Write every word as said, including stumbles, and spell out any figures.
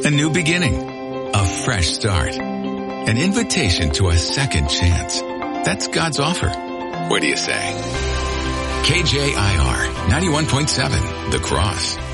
A new beginning. A fresh start. An invitation to a second chance. That's God's offer. What do you say? K J I R ninety-one point seven, The Cross.